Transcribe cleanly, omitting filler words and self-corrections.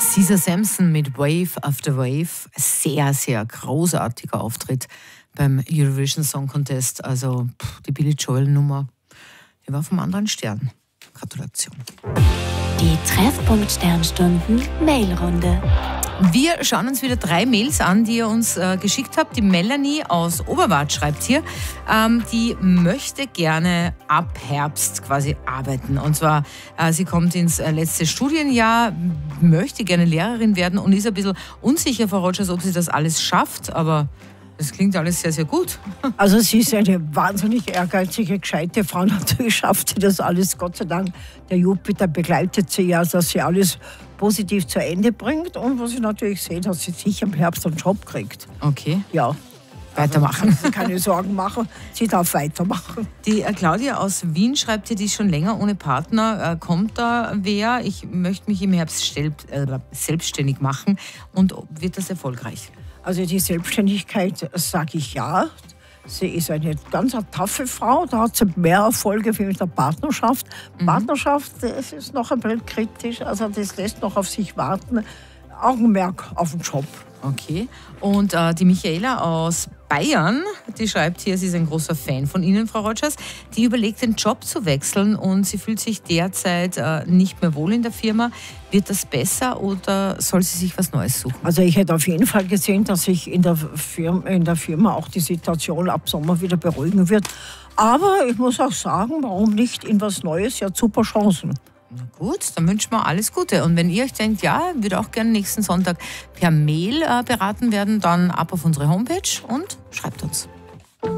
Caesar Sampson mit Wave After Wave. Sehr, sehr großartiger Auftritt beim Eurovision Song Contest. Also die Billy Joel Nummer, die war vom anderen Stern. Gratulation. Die Treffpunkt Sternstunden Mailrunde. Wir schauen uns wieder 3 Mails an, die ihr uns geschickt habt. Die Melanie aus Oberwart schreibt hier, die möchte gerne ab Herbst quasi arbeiten. Und zwar, sie kommt ins letzte Studienjahr, möchte gerne Lehrerin werden und ist ein bisschen unsicher, Frau Rogers, ob sie das alles schafft. Aber das klingt alles sehr, sehr gut. Also sie ist eine wahnsinnig ehrgeizige, gescheite Frau. Natürlich schafft sie das alles, Gott sei Dank. Der Jupiter begleitet sie ja, dass sie alles positiv zu Ende bringt. Und was ich natürlich sehe, dass sie sicher im Herbst einen Job kriegt. Okay. Ja. Weitermachen. Also, keine Sorgen machen, sie darf weitermachen. Die Claudia aus Wien schreibt hier, die ist schon länger ohne Partner. Kommt da wer? Ich möchte mich im Herbst selbstständig machen. Und wird das erfolgreich? Also die Selbstständigkeit sage ich ja. Sie ist eine ganz taffe Frau, da hat sie mehr Erfolge wie mit der Partnerschaft. Partnerschaft, das ist noch ein bisschen kritisch, also das lässt noch auf sich warten. Augenmerk auf den Job. Okay. Und die Michaela aus Bayern, die schreibt hier, sie ist ein großer Fan von Ihnen, Frau Rogers. Die überlegt, den Job zu wechseln und sie fühlt sich derzeit nicht mehr wohl in der Firma. Wird das besser oder soll sie sich was Neues suchen? Also ich hätte auf jeden Fall gesehen, dass sich in der Firma auch die Situation ab Sommer wieder beruhigen wird. Aber ich muss auch sagen, warum nicht in was Neues? Ja, super Chancen. Na gut, dann wünschen wir alles Gute. Und wenn ihr euch denkt, ja, würde auch gerne nächsten Sonntag per Mail beraten werden, dann ab auf unsere Homepage und schreibt uns.